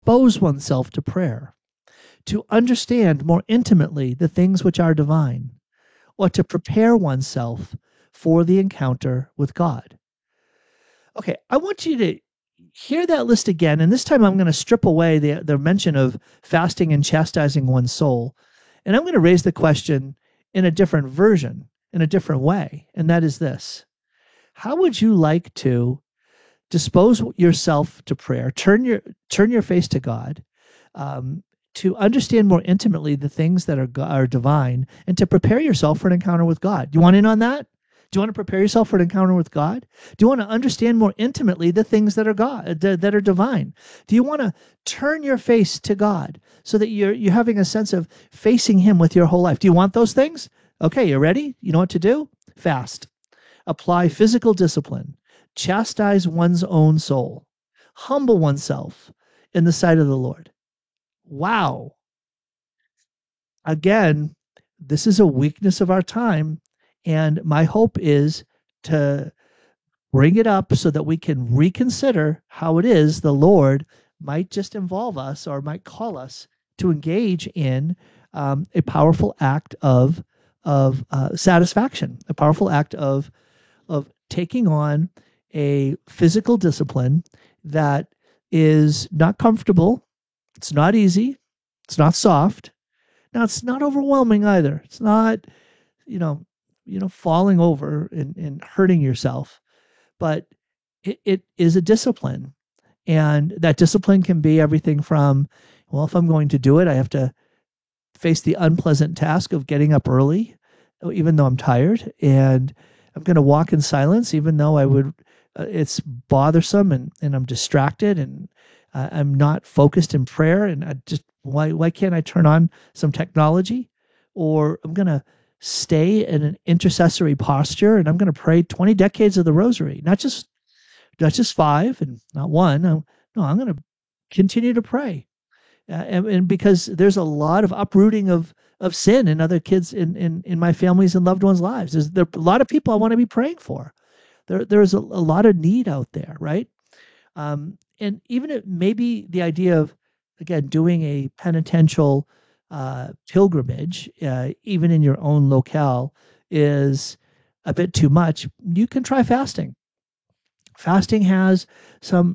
expose oneself to prayer, to understand more intimately the things which are divine, or to prepare oneself for the encounter with God. Okay, I want you to hear that list again, and this time I'm going to strip away the mention of fasting and chastising one's soul, and I'm going to raise the question in a different version, in a different way, and that is this. How would you like to dispose yourself to prayer, turn your face to God, to understand more intimately the things that are divine, and to prepare yourself for an encounter with God? Do you want in on that? Do you want to prepare yourself for an encounter with God? Do you want to understand more intimately the things that are God, that are divine? Do you want to turn your face to God so that you're having a sense of facing Him with your whole life? Do you want those things? Okay, you ready? You know what to do? Fast. Apply physical discipline. Chastise one's own soul. Humble oneself in the sight of the Lord. Wow. Again, this is a weakness of our time, and my hope is to bring it up so that we can reconsider how it is the Lord might just involve us or might call us to engage in a powerful act of satisfaction, a powerful act of taking on a physical discipline that is not comfortable, it's not easy, it's not soft. Now, it's not overwhelming either. It's not, you know, falling over and hurting yourself, but it is a discipline. And that discipline can be everything from, well, if I'm going to do it, I have to face the unpleasant task of getting up early, even though I'm tired, and I'm going to walk in silence, even though it's bothersome and I'm distracted and I'm not focused in prayer. And why can't I turn on some technology? Or I'm going to stay in an intercessory posture and I'm going to pray 20 decades of the rosary, not just 5 and not one. No, I'm going to continue to pray. And because there's a lot of uprooting of sin in other kids in my family's and loved ones' lives. There are a lot of people I want to be praying for. There's a lot of need out there, right? And even maybe the idea of, again, doing a penitential pilgrimage, even in your own locale, is a bit too much. You can try fasting. Fasting has some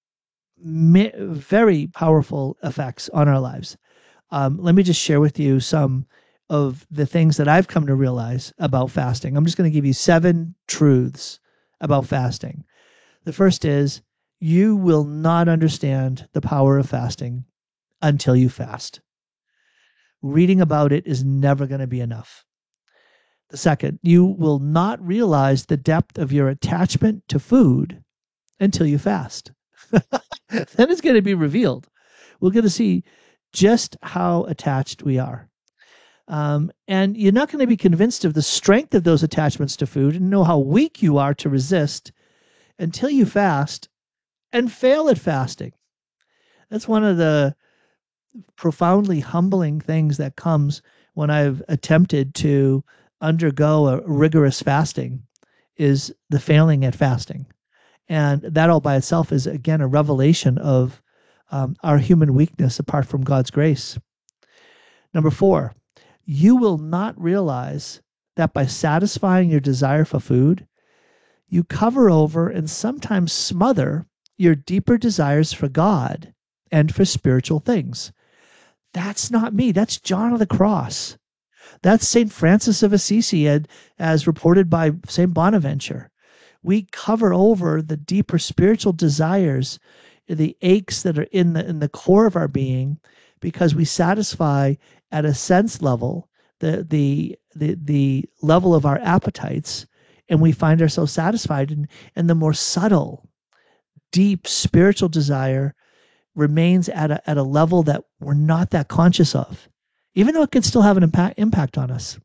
very powerful effects on our lives. Let me just share with you some of the things that I've come to realize about fasting. I'm just going to give you 7 truths about fasting. The first is, you will not understand the power of fasting until you fast. Reading about it is never going to be enough. The second, you will not realize the depth of your attachment to food until you fast. Then it's going to be revealed. We're going to see just how attached we are. And you're not going to be convinced of the strength of those attachments to food and know how weak you are to resist until you fast and fail at fasting. That's one of the profoundly humbling things that comes when I've attempted to undergo a rigorous fasting, is the failing at fasting. And that all by itself is, again, a revelation of our human weakness apart from God's grace. Number 4, you will not realize that by satisfying your desire for food, you cover over and sometimes smother your deeper desires for God and for spiritual things. That's not me. That's John of the Cross. That's St. Francis of Assisi, as reported by St. Bonaventure. We cover over the deeper spiritual desires, the aches that are in the core of our being, because we satisfy at a sense level the level of our appetites, and we find ourselves satisfied. And the more subtle, deep spiritual desire remains at a level that we're not that conscious of, even though it can still have an impact on us.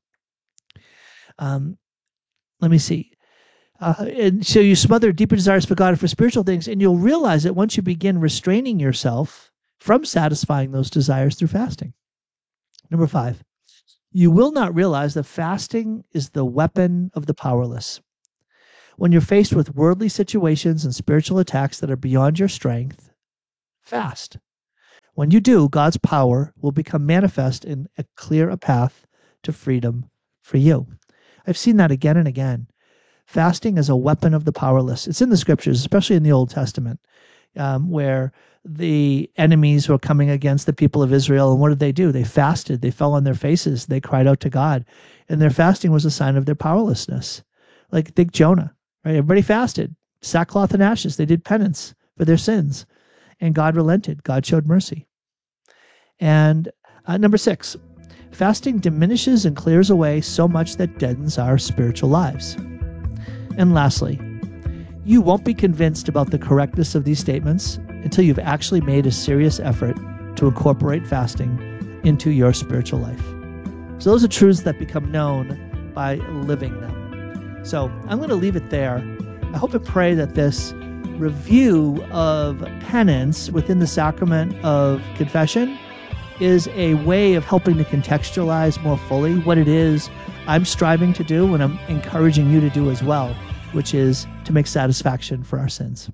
Let me see. And so you smother deeper desires for God and for spiritual things, and you'll realize it once you begin restraining yourself from satisfying those desires through fasting. Number 5, you will not realize that fasting is the weapon of the powerless. When you're faced with worldly situations and spiritual attacks that are beyond your strength, fast. When you do, God's power will become manifest in a clear path to freedom for you. I've seen that again and again. Fasting is a weapon of the powerless. It's in the scriptures, especially in the Old Testament, where the enemies were coming against the people of Israel. And what did they do? They fasted. They fell on their faces. They cried out to God. And their fasting was a sign of their powerlessness. Like, think Jonah, right? Everybody fasted, sackcloth and ashes. They did penance for their sins. And God relented. God showed mercy. And number 6, fasting diminishes and clears away so much that deadens our spiritual lives. And lastly, you won't be convinced about the correctness of these statements until you've actually made a serious effort to incorporate fasting into your spiritual life. So those are truths that become known by living them. So I'm going to leave it there. I hope and pray that this review of penance within the sacrament of confession is a way of helping to contextualize more fully what it is I'm striving to do, and I'm encouraging you to do as well, which is to make satisfaction for our sins.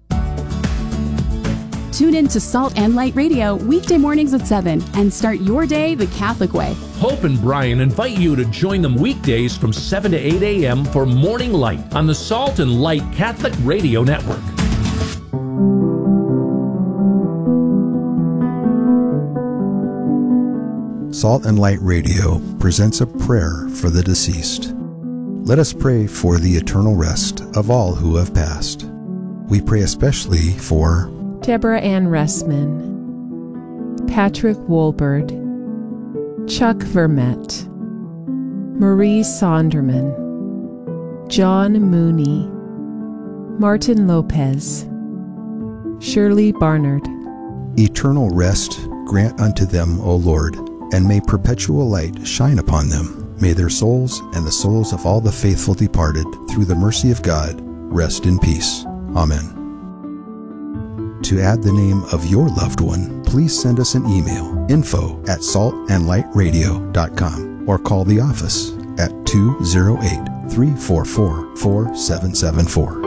Tune in to Salt and Light Radio weekday mornings at 7 and start your day the Catholic way. Hope and Brian invite you to join them weekdays from 7 to 8 a.m. for Morning Light on the Salt and Light Catholic Radio Network. Salt and Light Radio presents a prayer for the deceased. Let us pray for the eternal rest of all who have passed. We pray especially for Deborah Ann Ressman, Patrick Wolbert, Chuck Vermette, Marie Sonderman, John Mooney, Martin Lopez, Shirley Barnard. eternal rest grant unto them, O Lord, and may perpetual light shine upon them. May their souls and the souls of all the faithful departed, through the mercy of God, rest in peace. Amen. To add the name of your loved one, please send us an email, info@saltandlightradio.com, or call the office at 208-344-4774.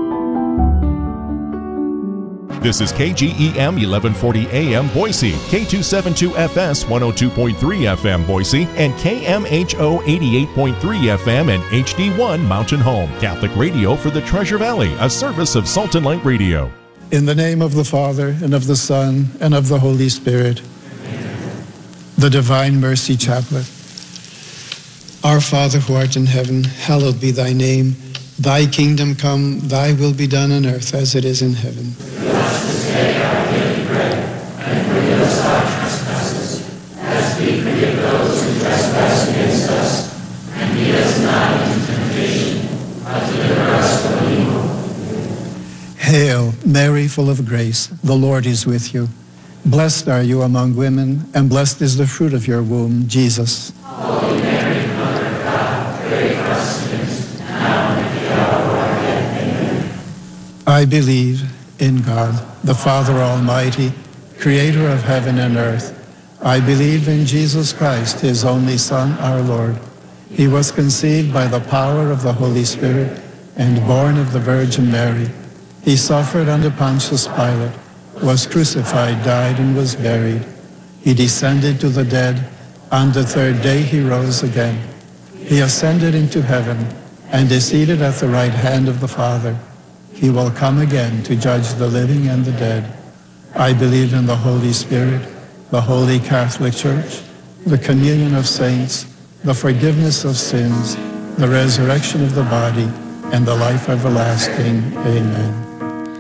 This is KGEM 1140 AM Boise, K272FS 102.3 FM Boise, and KMHO 88.3 FM and HD1 Mountain Home. Catholic radio for the Treasure Valley, a service of Salt and Light Radio. In the name of the Father, and of the Son, and of the Holy Spirit. Amen. The Divine Mercy Chaplet. Our Father who art in heaven, hallowed be thy name. Thy kingdom come, thy will be done on earth as it is in heaven. Give us this day our daily bread, and forgive us our trespasses, as we forgive those who trespass against us. And lead us not into temptation, but deliver us from evil. Hail, Mary, full of grace, the Lord is with you. Blessed are you among women, and blessed is the fruit of your womb, Jesus. Holy Mary, Mother of God, pray for us sinners, now and at the hour of our death. Amen. I believe in God, the Father Almighty, creator of heaven and earth. I believe in Jesus Christ, his only Son, our Lord. He was conceived by the power of the Holy Spirit and born of the Virgin Mary. He suffered under Pontius Pilate, was crucified, died, and was buried. He descended to the dead. On the third day he rose again. He ascended into heaven and is seated at the right hand of the Father. He will come again to judge the living and the dead. I believe in the Holy Spirit, the Holy Catholic Church, the communion of saints, the forgiveness of sins, the resurrection of the body, and the life everlasting. Amen.